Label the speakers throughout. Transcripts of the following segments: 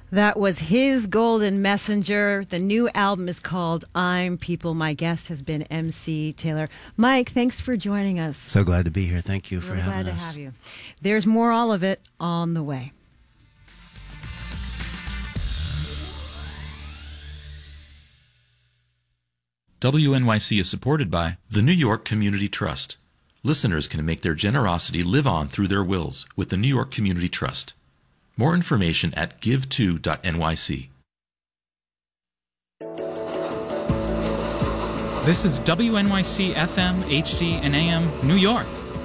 Speaker 1: That was his Golden Messenger. The new album is called I'm People. My guest has been MC Taylor. Mike, thanks for joining us.
Speaker 2: So glad to be here. Thank you for having us.
Speaker 1: Glad to have you. There's more All of It on the way.
Speaker 3: WNYC is supported by the New York Community Trust. Listeners can make their generosity live on through their wills with the New York Community Trust. More information at give2.nyc.
Speaker 4: This is WNYC FM, HD, and AM, New York.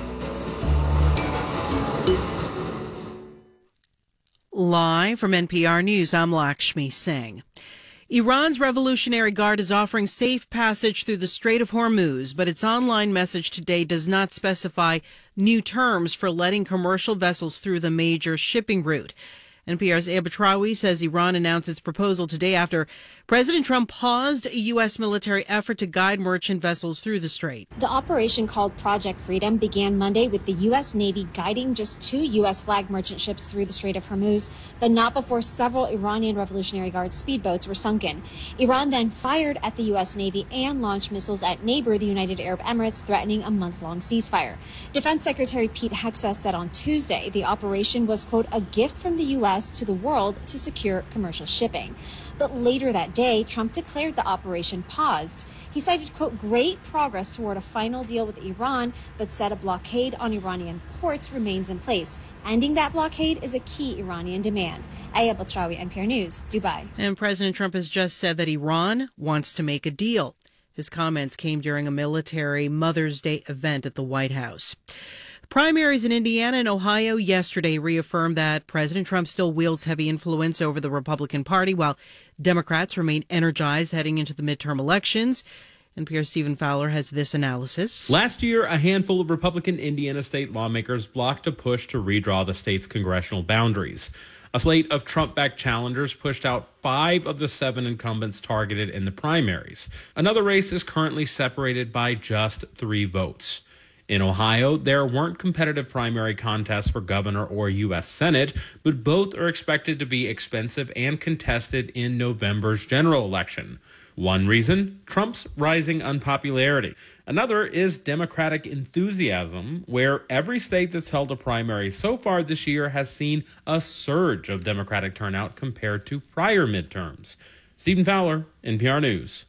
Speaker 5: Live from NPR News, I'm Lakshmi Singh. Iran's Revolutionary Guard is offering safe passage through the Strait of Hormuz, but its online message today does not specify new terms for letting commercial vessels through the major shipping route. NPR's Eba Traoui says Iran announced its proposal today after President Trump paused a U.S. military effort to guide merchant vessels through the strait.
Speaker 6: The operation, called Project Freedom, began Monday with the U.S. Navy guiding just 2 U.S.-flagged merchant ships through the Strait of Hormuz, but not before several Iranian Revolutionary Guard speedboats were sunken. Iran then fired at the U.S. Navy and launched missiles at neighbor, the United Arab Emirates, threatening a month-long ceasefire. Defense Secretary Pete Hegseth said on Tuesday the operation was, quote, a gift from the U.S. to the world to secure commercial shipping. But later that day, Trump declared the operation paused. He cited, quote, great progress toward a final deal with Iran, but said a blockade on Iranian ports remains in place. Ending that blockade is a key Iranian demand. Aya Batrawi, NPR News, Dubai.
Speaker 5: And President Trump has just said that Iran wants to make a deal. His comments came during a military Mother's Day event at the White House. Primaries in Indiana and Ohio yesterday reaffirmed that President Trump still wields heavy influence over the Republican Party, while Democrats remain energized heading into the midterm elections. NPR's Stephen Fowler has this analysis.
Speaker 7: Last year, a handful of Republican Indiana state lawmakers blocked a push to redraw the state's congressional boundaries. A slate of Trump-backed challengers pushed out 5 of the 7 incumbents targeted in the primaries. Another race is currently separated by just 3 votes. In Ohio, there weren't competitive primary contests for governor or U.S. Senate, but both are expected to be expensive and contested in November's general election. One reason, Trump's rising unpopularity. Another is Democratic enthusiasm, where every state that's held a primary so far this year has seen a surge of Democratic turnout compared to prior midterms. Stephen Fowler, NPR News.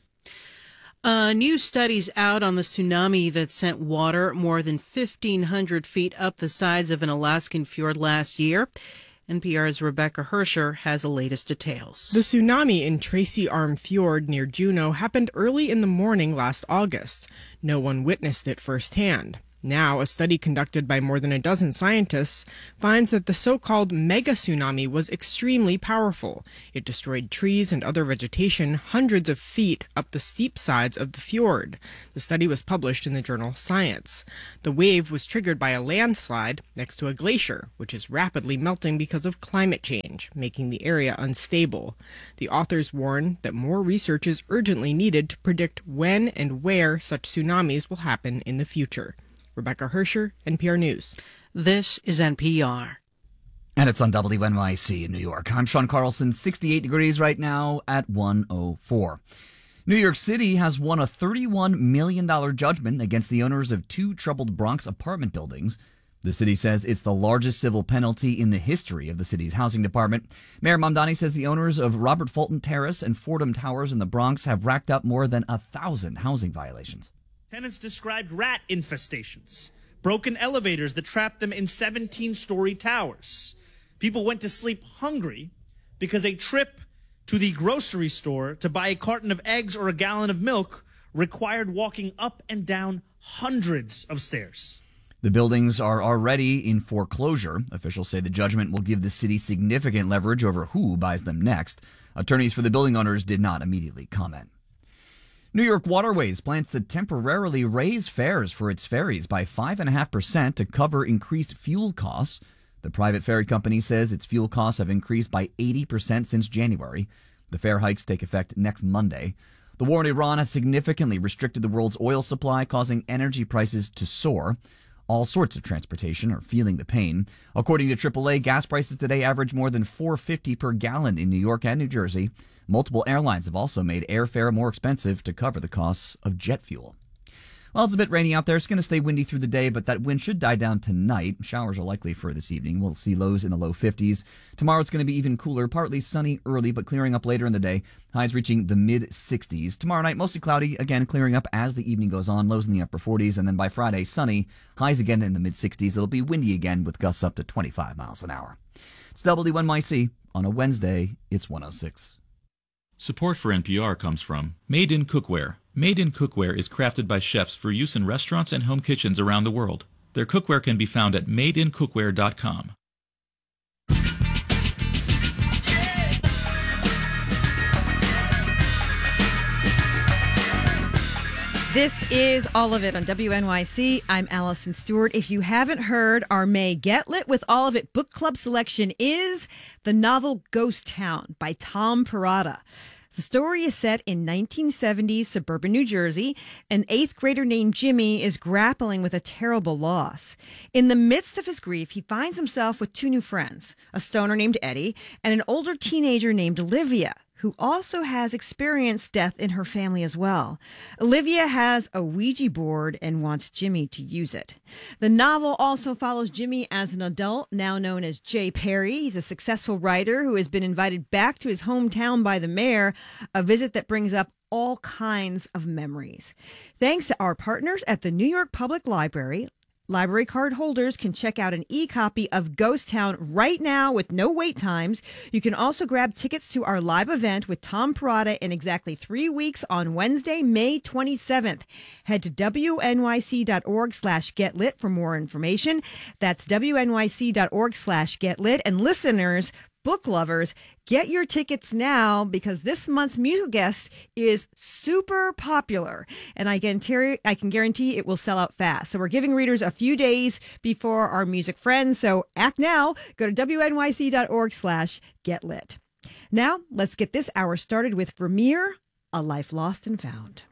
Speaker 5: New studies out on the tsunami that sent water more than 1,500 feet up the sides of an Alaskan fjord last year. NPR's Rebecca Hersher has the latest details.
Speaker 8: The tsunami in Tracy Arm Fjord near Juneau happened early in the morning last August. No one witnessed it firsthand. Now, a study conducted by more than a dozen scientists finds that the so-called mega tsunami was extremely powerful. It destroyed trees and other vegetation hundreds of feet up the steep sides of the fjord. The study was published in the journal Science. The wave was triggered by a landslide next to a glacier, which is rapidly melting because of climate change, making the area unstable. The authors warn that more research is urgently needed to predict when and where such tsunamis will happen in the future. Rebecca Hersher, NPR News.
Speaker 5: This is NPR.
Speaker 9: And it's on WNYC in New York. I'm Sean Carlson, 68 degrees right now at 104. New York City has won a $31 million judgment against the owners of 2 troubled Bronx apartment buildings. The city says it's the largest civil penalty in the history of the city's housing department. Mayor Mamdani says the owners of Robert Fulton Terrace and Fordham Towers in the Bronx have racked up more than 1,000 housing violations.
Speaker 10: Tenants described rat infestations, broken elevators that trapped them in 17-story towers. People went to sleep hungry because a trip to the grocery store to buy a carton of eggs or a gallon of milk required walking up and down hundreds of stairs.
Speaker 9: The buildings are already in foreclosure. Officials say the judgment will give the city significant leverage over who buys them next. Attorneys for the building owners did not immediately comment. New York Waterways plans to temporarily raise fares for its ferries by 5.5% to cover increased fuel costs. The private ferry company says its fuel costs have increased by 80% since January. The fare hikes take effect next Monday. The war in Iran has significantly restricted the world's oil supply, causing energy prices to soar. All sorts of transportation are feeling the pain. According to AAA, gas prices today average more than $4.50 per gallon in New York and New Jersey. Multiple airlines have also made airfare more expensive to cover the costs of jet fuel. Well, it's a bit rainy out there. It's going to stay windy through the day, but that wind should die down tonight. Showers are likely for this evening. We'll see lows in the low 50s. Tomorrow it's going to be even cooler, partly sunny early, but clearing up later in the day. Highs reaching the mid-60s. Tomorrow night, mostly cloudy, again clearing up as the evening goes on. Lows in the upper 40s, and then by Friday, sunny. Highs again in the mid-60s. It'll be windy again with gusts up to 25 miles an hour. It's WNYC. On a Wednesday, it's 106.
Speaker 3: Support for NPR comes from Made in Cookware. Made in Cookware is crafted by chefs for use in restaurants and home kitchens around the world. Their cookware can be found at madeincookware.com.
Speaker 1: This is All of It on WNYC. I'm Allison Stewart. If you haven't heard, our May Get Lit with All of It book club selection is the novel Ghost Town by Tom Perrotta. The story is set in 1970s suburban New Jersey. An 8th grader named Jimmy is grappling with a terrible loss. In the midst of his grief, he finds himself with 2 new friends, a stoner named Eddie and an older teenager named Olivia, who also has experienced death in her family as well. Olivia has a Ouija board and wants Jimmy to use it. The novel also follows Jimmy as an adult, now known as Jay Perry. He's a successful writer who has been invited back to his hometown by the mayor, a visit that brings up all kinds of memories. Thanks to our partners at the New York Public Library, library card holders can check out an e-copy of Ghost Town right now with no wait times. You can also grab tickets to our live event with Tom Perrotta in exactly 3 weeks on Wednesday, May 27th. Head to wnyc.org/getlit for more information. That's wnyc.org/getlit. And listeners, book lovers, get your tickets now because this month's musical guest is super popular, and I can guarantee it will sell out fast. So we're giving readers a few days before our music friends. So act now. Go to wnyc.org/getlit. Now let's get this hour started with Vermeer, A Life Lost and Found.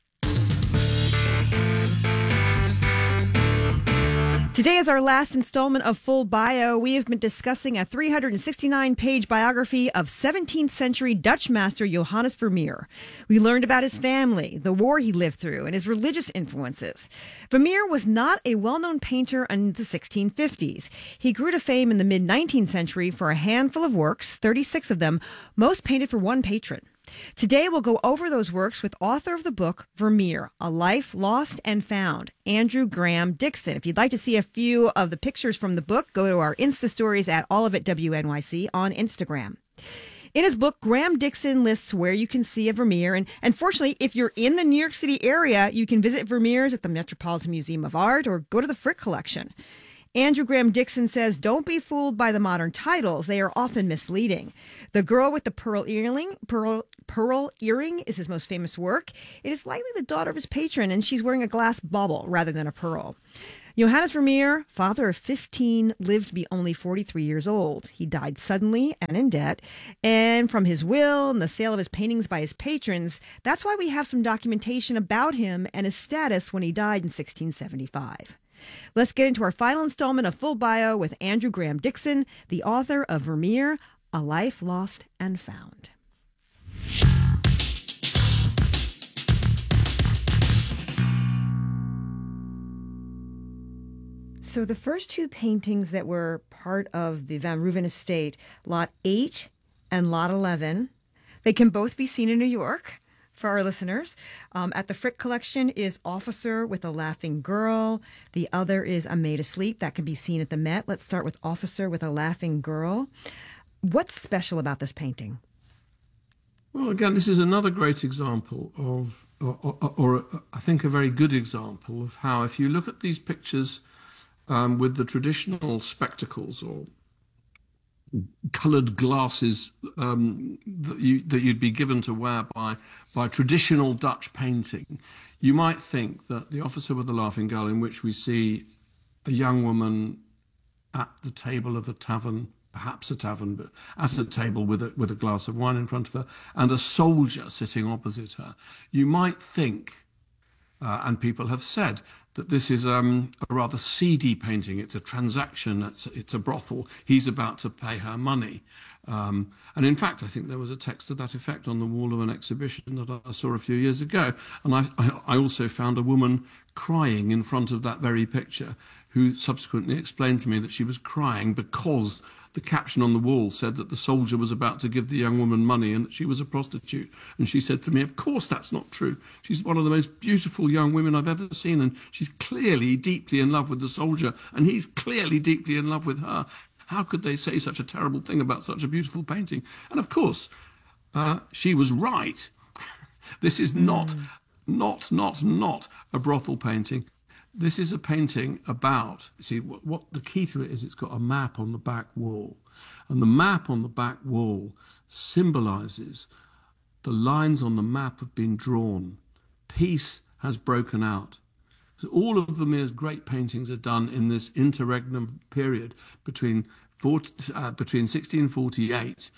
Speaker 1: Today is our last installment of Full Bio. We have been discussing a 369-page biography of 17th century Dutch master Johannes Vermeer. We learned about his family, the war he lived through, and his religious influences. Vermeer was not a well-known painter in the 1650s. He grew to fame in the mid-19th century for a handful of works, 36 of them, most painted for one patron. Today, we'll go over those works with author of the book, Vermeer, A Life Lost and Found, Andrew Graham Dixon. If you'd like to see a few of the pictures from the book, go to our Insta stories at All of It WNYC on Instagram. In his book, Graham Dixon lists where you can see a Vermeer. And fortunately, if you're in the New York City area, you can visit Vermeer's at the Metropolitan Museum of Art or go to the Frick Collection. Andrew Graham Dixon says, don't be fooled by the modern titles. They are often misleading. The Girl with the Pearl Earring is his most famous work. It is likely the daughter of his patron, and she's wearing a glass bauble rather than a pearl. Johannes Vermeer, father of 15, lived to be only 43 years old. He died suddenly and in debt. And from his will and the sale of his paintings by his patrons, that's why we have some documentation about him and his status when he died in 1675. Let's get into our final installment of Full Bio with Andrew Graham Dixon, the author of Vermeer, A Life Lost and Found. So the first 2 paintings that were part of the Van Rooyen estate, Lot 8 and Lot 11, they can both be seen in New York. For our listeners, at the Frick Collection is Officer with a Laughing Girl. The other is A Maid Asleep. That can be seen at the Met. Let's start with Officer with a Laughing Girl. What's special about this painting?
Speaker 11: Well, again, this is another great example of, or I think a very good example of how if you look at these pictures with the traditional spectacles or coloured glasses that you'd be given to wear by traditional Dutch painting, you might think that the Officer with the Laughing Girl, in which we see a young woman at the table of a tavern, perhaps a tavern, but at a table with a glass of wine in front of her, and a soldier sitting opposite her, you might think, and people have said, that this is a rather seedy painting. It's a transaction. It's a brothel. He's about to pay her money. And in fact, I think there was a text to that effect on the wall of an exhibition that I saw a few years ago. And I also found a woman crying in front of that very picture, who subsequently explained to me that she was crying because the caption on the wall said that the soldier was about to give the young woman money and that she was a prostitute. And she said to me, of course that's not true. She's one of the most beautiful young women I've ever seen, and she's clearly deeply in love with the soldier, and he's clearly deeply in love with her. How could they say such a terrible thing about such a beautiful painting? And of course, she was right. This is not a brothel painting. This is a painting about, see, what the key to it is, it's got a map on the back wall. And the map on the back wall symbolises the lines on the map have been drawn. Peace has broken out. So all of Vermeer's great paintings are done in this interregnum period between 1648,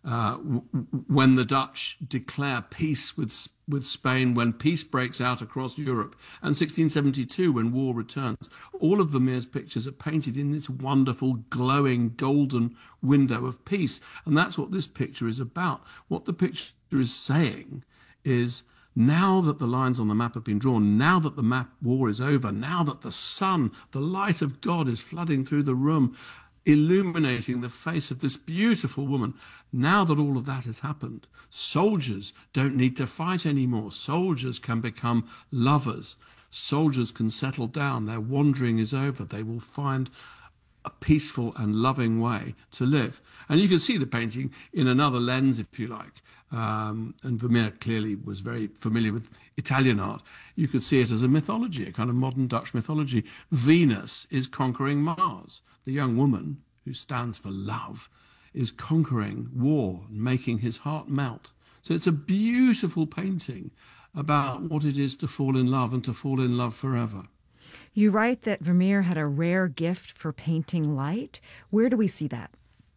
Speaker 11: when the Dutch declare peace with Spain, when peace breaks out across Europe, and 1672 when war returns. All of Vermeer's pictures are painted in this wonderful, glowing, golden window of peace. And that's what this picture is about. What the picture is saying is, now that the lines on the map have been drawn, now that the map war is over, now that the sun, the light of God is flooding through the room, illuminating the face of this beautiful woman. Now that all of that has happened, soldiers don't need to fight anymore. Soldiers can become lovers. Soldiers can settle down. Their wandering is over. They will find a peaceful and loving way to live. And you can see the painting in another lens, if you like. And Vermeer clearly was very familiar with Italian art. You could see it as a mythology, a kind of modern Dutch mythology. Venus is conquering Mars. The young woman, who stands for love, is conquering war and making his heart melt. So it's a beautiful painting about what it is to fall in love and to fall in love forever.
Speaker 1: You write that Vermeer had a rare gift for painting light. Where do we see that?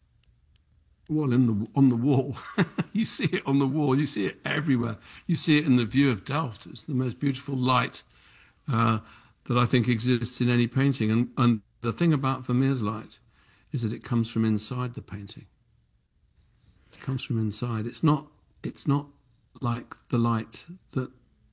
Speaker 11: Well, on the wall. You see it on the wall. You see it everywhere. You see it in the view of Delft. It's the most beautiful light that I think exists in any painting. And the thing about Vermeer's light is that it comes from inside the painting. It comes from inside. It's not like the light that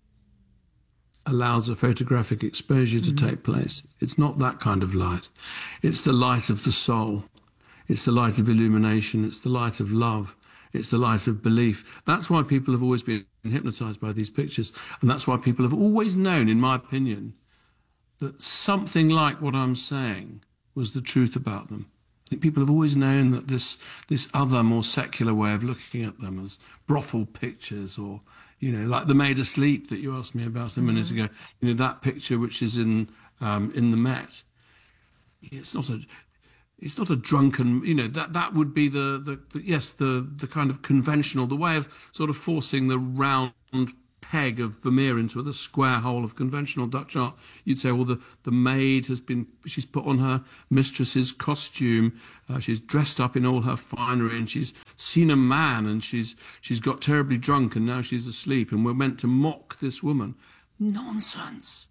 Speaker 11: allows a photographic exposure to take place. It's not that kind of light. It's the light of the soul. It's the light of illumination. It's the light of love. It's the light of belief. That's why people have always been hypnotized by these pictures. And that's why people have always known, in my opinion, that something like what I'm saying was the truth about them. I think people have always known that this other, more secular way of looking at them as brothel pictures, or, like The Maid Asleep that you asked me about a minute ago, that picture which is in the Met. It's not a drunken, that would be the kind of conventional, the way of sort of forcing the round peg of Vermeer into the square hole of conventional Dutch art. You'd say, well, the maid she's put on her mistress's costume, she's dressed up in all her finery, and she's seen a man, and she's got terribly drunk, and now she's asleep, and we're meant to mock this woman. Nonsense.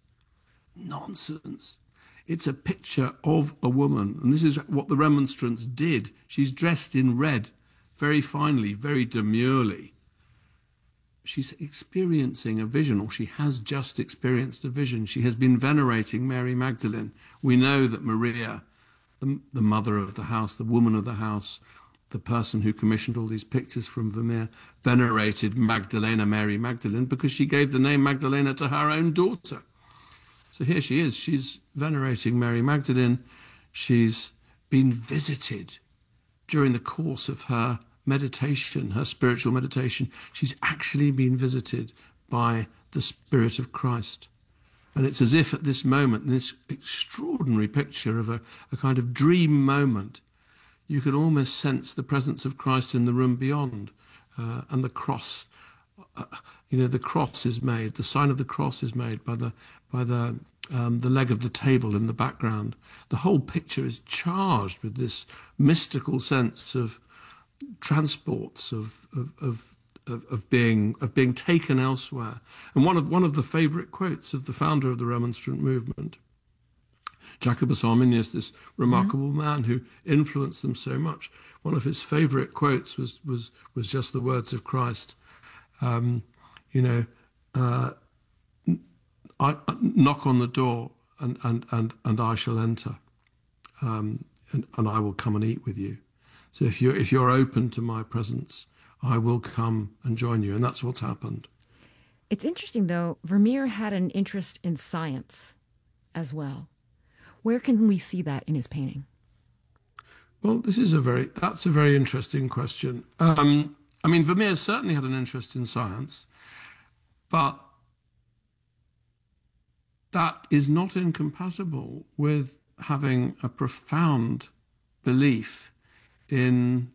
Speaker 11: It's a picture of a woman, and this is what the Remonstrants did. She's dressed in red, very finely, very demurely. She's experiencing a vision, or she has just experienced a vision. She has been venerating Mary Magdalene. We know that Maria, the mother of the house, the woman of the house, the person who commissioned all these pictures from Vermeer, venerated Magdalena, Mary Magdalene, because she gave the name Magdalena to her own daughter. So here she is. She's venerating Mary Magdalene. She's been visited during the course of her meditation, her spiritual meditation. She's actually been visited by the Spirit of Christ. And it's as if at this moment, this extraordinary picture of a kind of dream moment, you can almost sense the presence of Christ in the room beyond. And the cross, the cross is made, the sign of the cross is made by the leg of the table in the background. The whole picture is charged with this mystical sense of transports, of of being taken elsewhere. And one of the favourite quotes of the founder of the Remonstrant movement, Jacobus Arminius, this remarkable man who influenced them so much, one of his favourite quotes was just the words of Christ. I knock on the door and I shall enter, and I will come and eat with you. So if you're open to my presence, I will come and join you, and that's what's happened.
Speaker 1: It's interesting, though. Vermeer had an interest in science as well. Where can we see that in his painting?
Speaker 11: Well, that's a very interesting question. Vermeer certainly had an interest in science, but that is not incompatible with having a profound belief in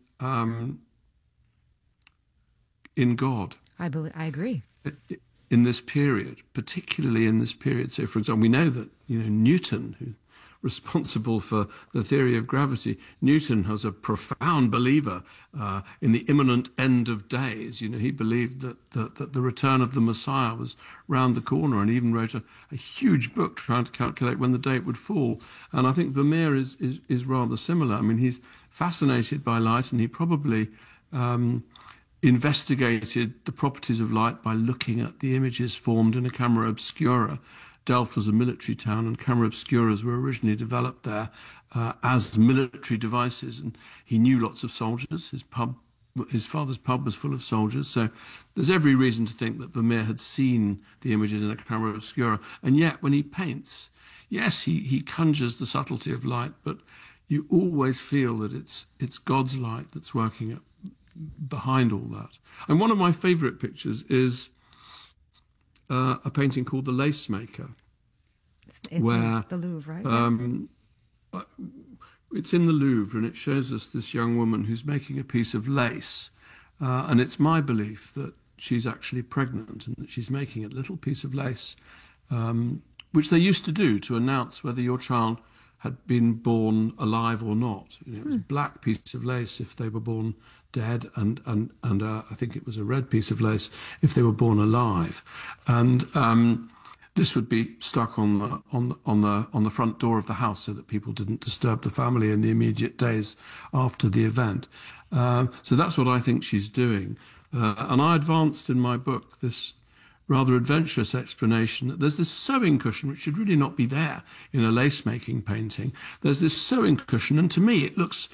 Speaker 11: God.
Speaker 1: I agree.
Speaker 11: In this period, particularly in this period. So, for example, we know that Newton, who's responsible for the theory of gravity, Newton was a profound believer in the imminent end of days. He believed that the return of the Messiah was round the corner, and even wrote a huge book trying to calculate when the date would fall. And I think Vermeer is rather similar. I mean, he's fascinated by light, and he probably investigated the properties of light by looking at the images formed in a camera obscura. Delft was a military town, and camera obscuras were originally developed there as military devices, and he knew lots of soldiers. His father's pub was full of soldiers, so there's every reason to think that Vermeer had seen the images in a camera obscura. And yet, when he paints, yes, he conjures the subtlety of light, but you always feel that it's God's light that's working behind all that. And one of my favourite pictures is a painting called The Lace Maker.
Speaker 1: It's
Speaker 11: where
Speaker 1: in the Louvre, right?
Speaker 11: It's in the Louvre, and it shows us this young woman who's making a piece of lace. And it's my belief that she's actually pregnant and that she's making a little piece of lace, which they used to do to announce whether your child had been born alive or not. It was a black piece of lace if they were born dead, and I think it was a red piece of lace if they were born alive. And this would be stuck on the front door of the house so that people didn't disturb the family in the immediate days after the event. So that's what I think she's doing. And I advanced in my book this rather adventurous explanation that there's this sewing cushion, which should really not be there in a lace-making painting. There's this sewing cushion, and to me it looks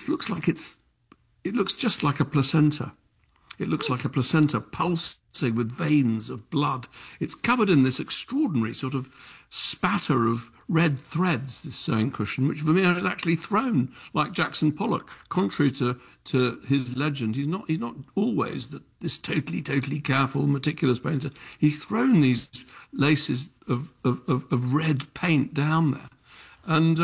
Speaker 11: just like a placenta. It looks like a placenta pulsing with veins of blood. It's covered in this extraordinary sort of spatter of red threads, this sewing cushion, which Vermeer has actually thrown like Jackson Pollock. Contrary to his legend, he's not always this totally careful, meticulous painter. He's thrown these laces of red paint down there. And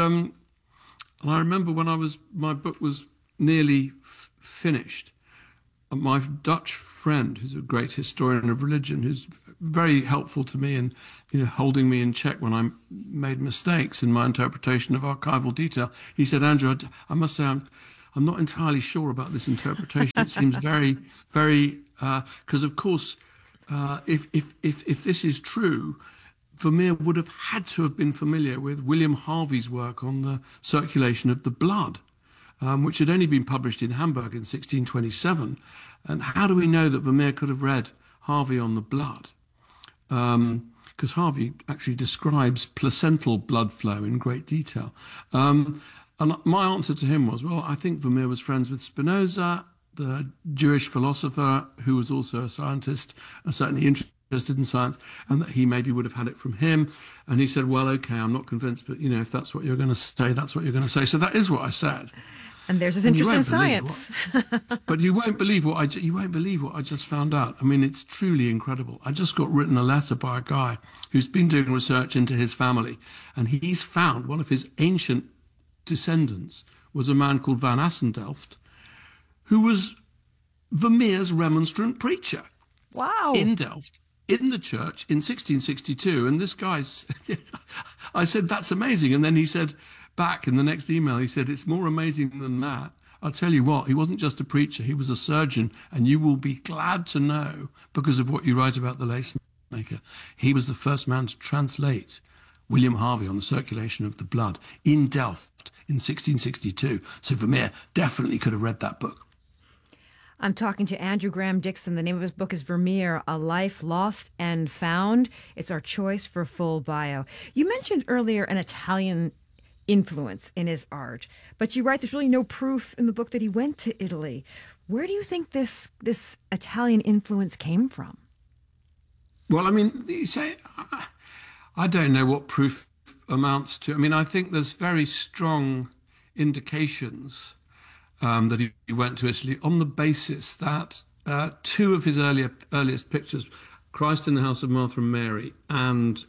Speaker 11: I remember when my book was nearly finished, my Dutch friend, who's a great historian of religion, who's very helpful to me in holding me in check when I made mistakes in my interpretation of archival detail, he said, "Andrew, I must say I'm not entirely sure about this interpretation. It seems very, very because of course, if this is true, Vermeer would have had to have been familiar with William Harvey's work on the circulation of the blood." Which had only been published in Hamburg in 1627. And how do we know that Vermeer could have read Harvey on the blood? Because Harvey actually describes placental blood flow in great detail. And my answer to him was, well, I think Vermeer was friends with Spinoza, the Jewish philosopher who was also a scientist, and certainly interested in science, and that he maybe would have had it from him. And he said, well, okay, I'm not convinced, but, if that's what you're going to say, that's what you're going to say. So that is what I said.
Speaker 1: And there's his interest in science.
Speaker 11: But you won't believe what I just found out. I mean, it's truly incredible. I just got written a letter by a guy who's been doing research into his family, and he's found one of his ancient descendants was a man called Van Assendelft, who was Vermeer's remonstrant preacher.
Speaker 1: Wow.
Speaker 11: In Delft, in the church in 1662. And this guy's, I said, that's amazing. And then he said, back in the next email, he said, it's more amazing than that. I'll tell you what, he wasn't just a preacher, he was a surgeon, and you will be glad to know, because of what you write about the lace maker, he was the first man to translate William Harvey on the circulation of the blood in Delft in 1662. So Vermeer definitely could have read that book.
Speaker 1: I'm talking to Andrew Graham Dixon. The name of his book is Vermeer, A Life Lost and Found. It's our choice for full bio. You mentioned earlier an Italian influence in his art, but you write there's really no proof in the book that he went to Italy. Where do you think this Italian influence came from?
Speaker 11: Well, I mean, you say, I don't know what proof amounts to. I mean, I think there's very strong indications that he went to Italy on the basis that two of his earliest pictures, Christ in the House of Martha and Mary, and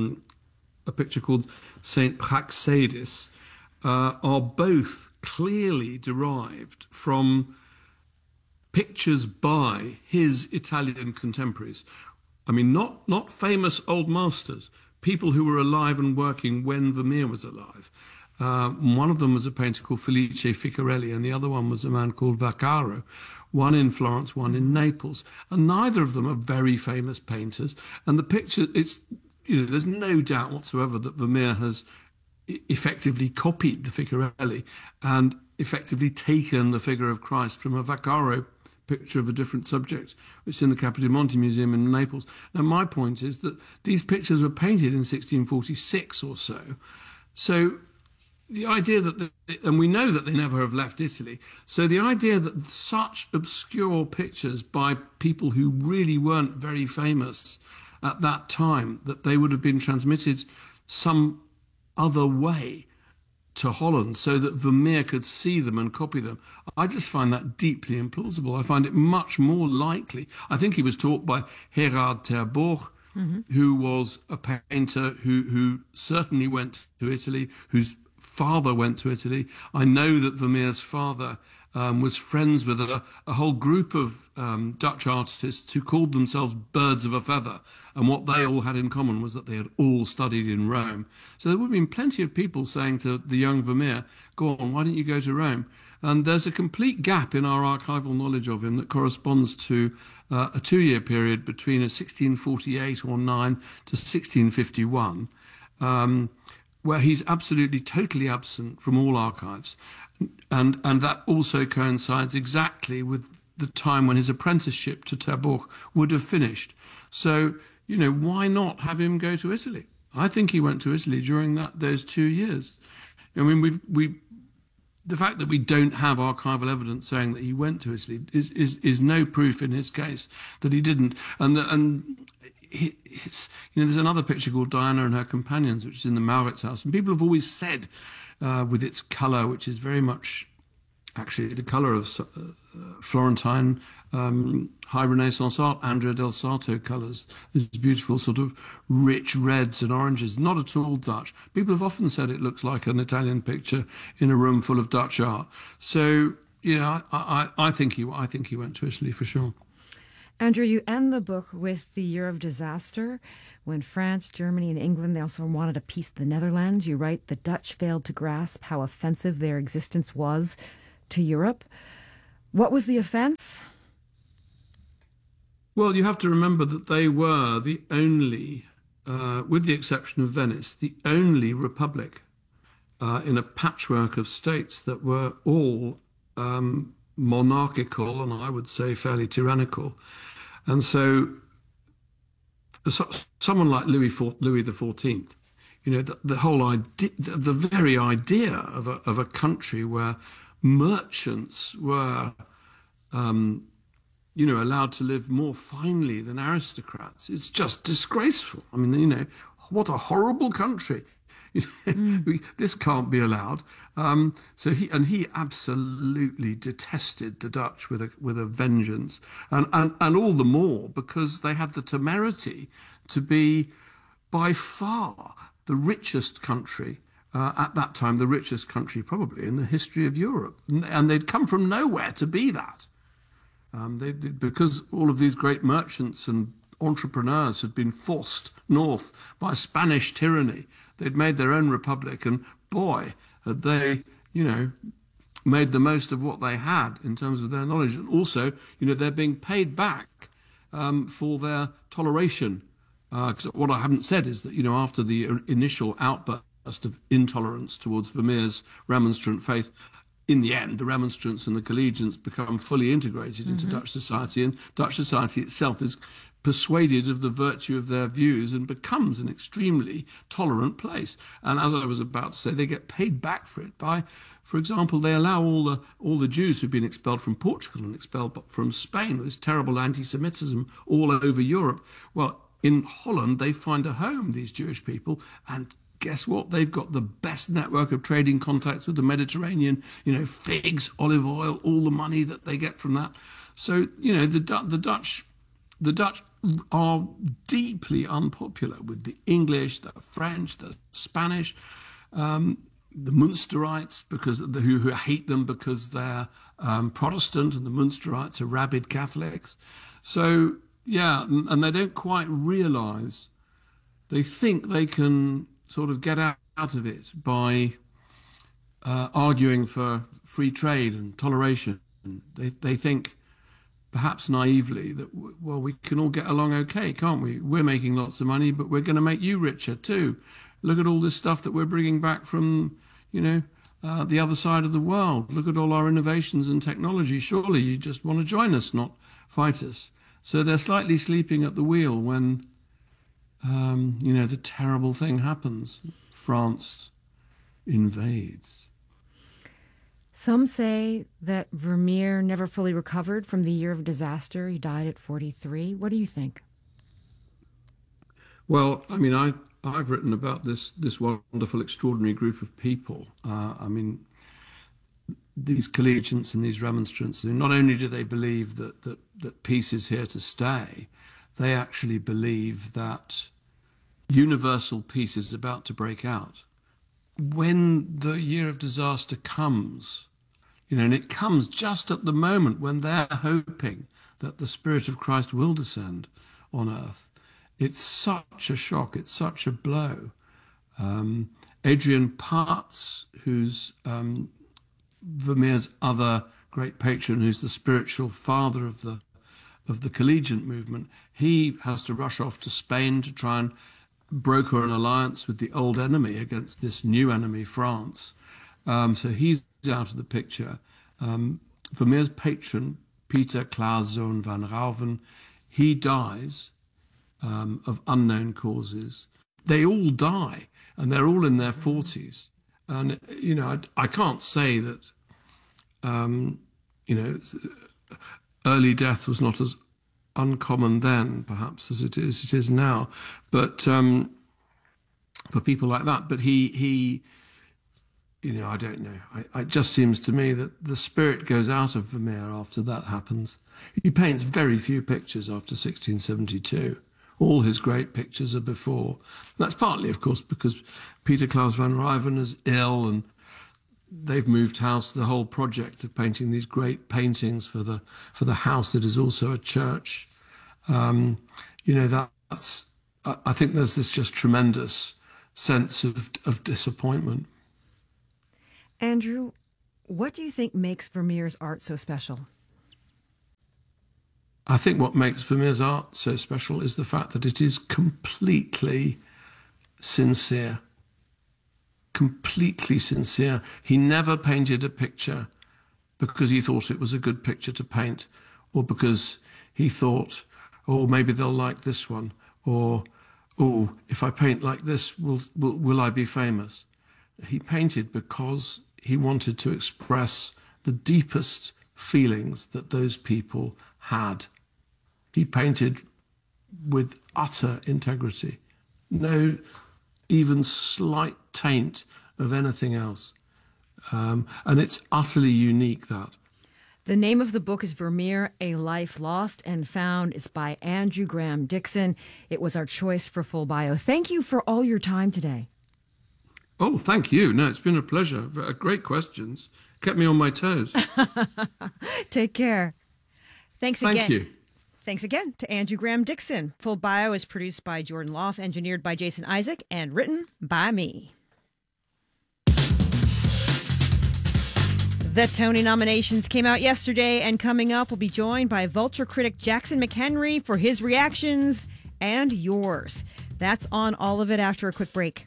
Speaker 11: a picture called Saint Praxedis, are both clearly derived from pictures by his Italian contemporaries. I mean, not famous old masters, people who were alive and working when Vermeer was alive. One of them was a painter called Felice Ficcarelli, and the other one was a man called Vaccaro, one in Florence, one in Naples. And neither of them are very famous painters. And the picture, there's no doubt whatsoever that Vermeer has effectively copied the Ficcarelli and effectively taken the figure of Christ from a Vaccaro picture of a different subject, which is in the Capodimonte Museum in Naples. Now, my point is that these pictures were painted in 1646 or so. So the idea that, and we know that they never have left Italy, so the idea that such obscure pictures by people who really weren't very famous at that time, that they would have been transmitted some other way to Holland so that Vermeer could see them and copy them, I just find that deeply implausible. I find it much more likely. I think he was taught by Gerard ter Borch, who was a painter who certainly went to Italy, whose father went to Italy. I know that Vermeer's father was friends with a whole group of Dutch artists who called themselves Birds of a Feather, and what they all had in common was that they had all studied in Rome. So there would have been plenty of people saying to the young Vermeer, go on, why don't you go to Rome? And there's a complete gap in our archival knowledge of him that corresponds to a 2-year period between 1648 or 9 to 1651, where he's absolutely, totally absent from all archives. And that also coincides exactly with the time when his apprenticeship to Ter Borch would have finished. So, why not have him go to Italy? I think he went to Italy during those 2 years. I mean, the fact that we don't have archival evidence saying that he went to Italy is no proof in his case that he didn't. There's another picture called Diana and Her Companions, which is in the Mauritshuis house, and people have always said, with its colour, which is very much actually the colour of Florentine high Renaissance art, Andrea del Sarto colours, these beautiful sort of rich reds and oranges, not at all Dutch. People have often said it looks like an Italian picture in a room full of Dutch art. So, I think he went to Italy for sure.
Speaker 1: Andrew, you end the book with the year of disaster, when France, Germany, and England, they also wanted a piece of the Netherlands. You write, the Dutch failed to grasp how offensive their existence was to Europe. What was the offense?
Speaker 11: Well, you have to remember that they were the only, with the exception of Venice, the only republic in a patchwork of states that were all monarchical and I would say fairly tyrannical. And so for someone like Louis XIV, the whole idea, the very idea of a country where merchants were, allowed to live more finely than aristocrats, it's just disgraceful. I mean, what a horrible country. This can't be allowed. So he absolutely detested the Dutch with a vengeance, and all the more because they had the temerity to be by far the richest country at that time, the richest country probably in the history of Europe, and they'd come from nowhere to be that. Because all of these great merchants and entrepreneurs had been forced north by Spanish tyranny. They'd made their own republic, and boy, had they, made the most of what they had in terms of their knowledge. And also, they're being paid back for their toleration. Because what I haven't said is that, after the initial outburst of intolerance towards Vermeer's remonstrant faith, in the end, the remonstrants and the collegians become fully integrated into Dutch society, and Dutch society itself is persuaded of the virtue of their views and becomes an extremely tolerant place. And as I was about to say, they get paid back for it by, for example, they allow all the Jews who've been expelled from Portugal and expelled from Spain, with this terrible anti-Semitism all over Europe. Well, in Holland, they find a home, these Jewish people, and guess what? They've got the best network of trading contacts with the Mediterranean, figs, olive oil, all the money that they get from that. So, the Dutch are deeply unpopular with the English, the French, the Spanish, the Munsterites, who hate them because they're Protestant, and the Munsterites are rabid Catholics. So, yeah, and they don't quite realise. They think they can sort of get out of it by arguing for free trade and toleration. They think, perhaps naively, that, well, we can all get along okay, can't we? We're making lots of money, but we're going to make you richer too. Look at all this stuff that we're bringing back from, the other side of the world. Look at all our innovations and technology. Surely you just want to join us, not fight us. So they're slightly sleeping at the wheel when, the terrible thing happens. France invades.
Speaker 1: Some say that Vermeer never fully recovered from the year of disaster. He died at 43. What do you think?
Speaker 11: Well, I mean, I've written about this wonderful, extraordinary group of people. These collegians and these remonstrants, not only do they believe that peace is here to stay, they actually believe that universal peace is about to break out. When the year of disaster comes, and it comes just at the moment when they're hoping that the Spirit of Christ will descend on earth, it's such a shock, it's such a blow. Adrian Parts, who's Vermeer's other great patron, who's the spiritual father of the collegiate movement, he has to rush off to Spain to try and broker an alliance with the old enemy against this new enemy, France. So he's out of the picture. Vermeer's patron, Peter Claus Zoon van Rauven, he dies of unknown causes. They all die, and they're all in their 40s. And, I can't say that, early death was not as uncommon then, perhaps, as it is now. But for people like that, but he I don't know. It just seems to me that the spirit goes out of Vermeer after that happens. He paints very few pictures after 1672. All his great pictures are before. And that's partly, of course, because Peter Claus van Rauven is ill, and they've moved house. The whole project of painting these great paintings for the house that is also a church. That's. I think there's this just tremendous sense of disappointment.
Speaker 1: Andrew, what do you think makes Vermeer's art so special?
Speaker 11: I think what makes Vermeer's art so special is the fact that it is completely sincere. Completely sincere. He never painted a picture because he thought it was a good picture to paint, or because he thought, oh, maybe they'll like this one, or, oh, if I paint like this, will I be famous? He painted because he wanted to express the deepest feelings that those people had. He painted with utter integrity, no even slight taint of anything else. And it's utterly unique, that.
Speaker 1: The name of the book is Vermeer, A Life Lost and Found. It's by Andrew Graham Dixon. It was our choice for Full Bio. Thank you for all your time today.
Speaker 11: Oh, thank you. No, it's been a pleasure. Great questions. Kept me on my toes.
Speaker 1: Take care. Thanks again.
Speaker 11: Thank you.
Speaker 1: Thanks again to Andrew Graham Dixon. Full Bio is produced by Jordan Loff, engineered by Jason Isaac, and written by me. The Tony nominations came out yesterday, and coming up, we'll be joined by Vulture critic Jackson McHenry for his reactions and yours. That's on all of it after a quick break.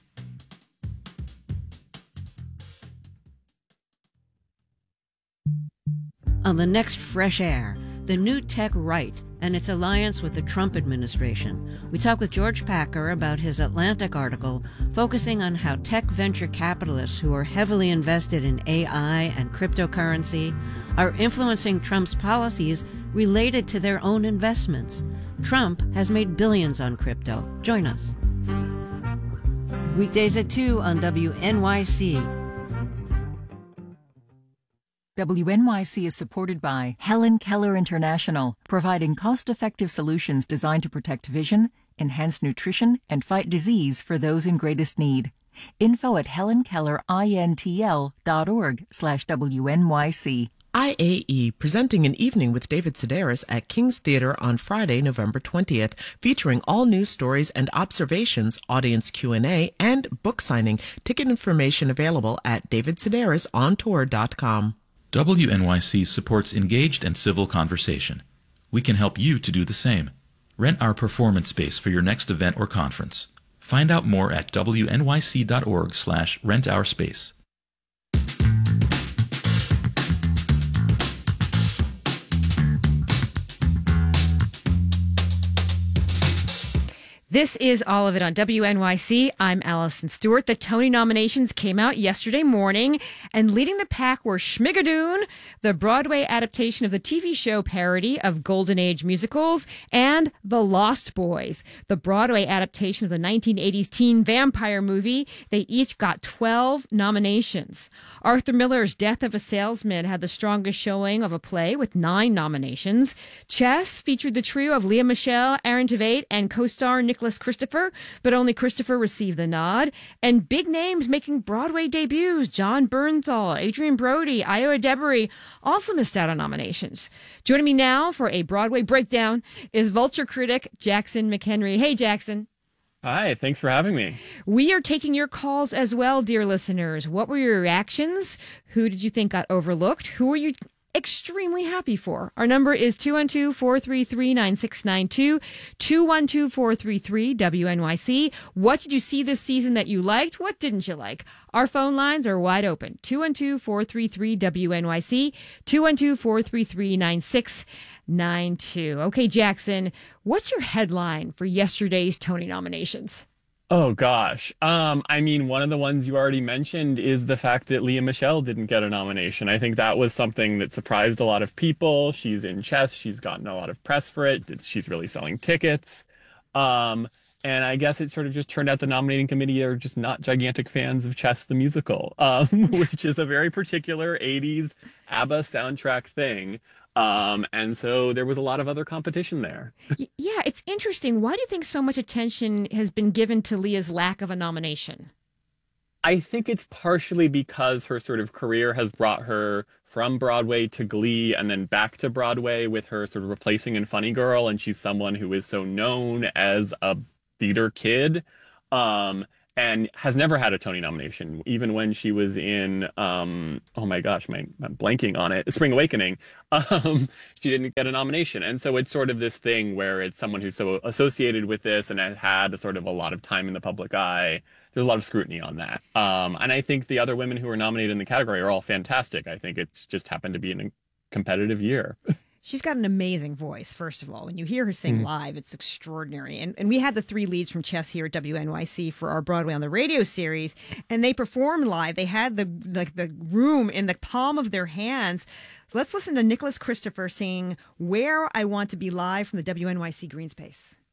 Speaker 12: On the next Fresh Air, the new tech right and its alliance with the Trump administration. We talk with George Packer about his Atlantic article focusing on how tech venture capitalists who are heavily invested in AI and cryptocurrency are influencing Trump's policies related to their own investments. Trump has made billions on crypto. Join us. Weekdays at 2 on WNYC.
Speaker 13: WNYC is supported by Helen Keller International, providing cost-effective solutions designed to protect vision, enhance nutrition, and fight disease for those in greatest need. Info at helenkellerintl.org/WNYC.
Speaker 14: IAE presenting an evening with David Sedaris at King's Theater on Friday, November 20th, featuring all news stories and observations, audience Q&A, and book signing. Ticket information available at davidsedarisontour.com.
Speaker 3: WNYC supports engaged and civil conversation. We can help you to do the same. Rent our performance space for your next event or conference. Find out more at wnyc.org/rentourspace.
Speaker 1: This is all of it on WNYC. I'm Allison Stewart. The Tony nominations came out yesterday morning, and leading the pack were Schmigadoon, the Broadway adaptation of the TV show parody of Golden Age musicals, and The Lost Boys, the Broadway adaptation of the 1980s teen vampire movie. They each got 12 nominations. Arthur Miller's Death of a Salesman had the strongest showing of a play with 9 nominations. Chess featured the trio of Lea Michele, Aaron Tveit, and co-star Nicholas Christopher, but only Christopher received the nod. And big names making Broadway debuts, John Bernthal, Adrian Brody, Io Adebari, also missed out on nominations. Joining me now for a Broadway breakdown is Vulture critic Jackson McHenry. Hey, Jackson.
Speaker 15: Hi, thanks for having me.
Speaker 1: We are taking your calls as well, dear listeners. What were your reactions? Who did you think got overlooked? Who are you extremely happy for? Our number is 212-433-9692, 212-433-WNYC. What did you see this season that you liked? What didn't you like? Our phone lines are wide open, 212-433-WNYC, 212-433-9692. Okay, Jackson, what's your headline for yesterday's Tony nominations?
Speaker 15: Oh, gosh. I mean, one of the ones you already mentioned is the fact that Lea Michele didn't get a nomination. I think that was something that surprised a lot of people. She's in Chess. She's gotten a lot of press for it. She's really selling tickets. And I guess it sort of just turned out the nominating committee are just not gigantic fans of Chess the musical, which is a very particular 80s ABBA soundtrack thing. And so there was a lot of other competition there.
Speaker 1: Yeah, it's interesting. Why do you think so much attention has been given to Leah's lack of a nomination?
Speaker 15: I think it's partially because her sort of career has brought her from Broadway to Glee and then back to Broadway with her sort of replacing in Funny Girl. And she's someone who is so known as a theater kid. And has never had a Tony nomination, even when she was in, oh my gosh, I'm blanking on it, Spring Awakening. She didn't get a nomination. And so it's sort of this thing where it's someone who's so associated with this and has had a sort of a lot of time in the public eye. There's a lot of scrutiny on that. And I think the other women who are nominated in the category are all fantastic. I think it's just happened to be a competitive year.
Speaker 1: She's got an amazing voice, first of all. When you hear her sing live, it's extraordinary. And we had the 3 leads from Chess here at WNYC for our Broadway on the Radio series, and they performed live. They had the room in the palm of their hands. Let's listen to Nicholas Christopher singing Where I Want to Be live from the WNYC Green Space.